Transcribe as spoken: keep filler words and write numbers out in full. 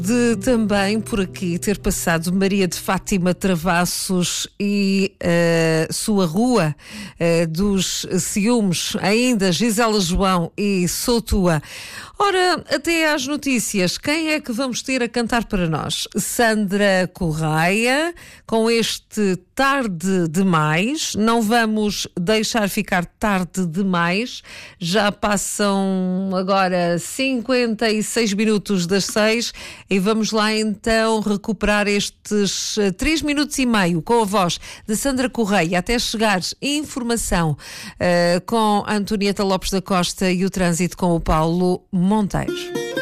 De também por aqui ter passado Maria de Fátima Travassos e uh, sua rua uh, dos ciúmes, ainda Gisela João e Sou Tua. Ora, até às notícias, quem é que vamos ter a cantar para nós? Sandra Correia, com este Tarde Demais. Não vamos deixar ficar tarde demais. Já passam agora cinquenta e seis minutos das seis e vamos lá então recuperar estes três minutos e meio com a voz de Sandra Correia até chegar informação uh, com a Antonieta Lopes da Costa e o trânsito com o Paulo Monteiro.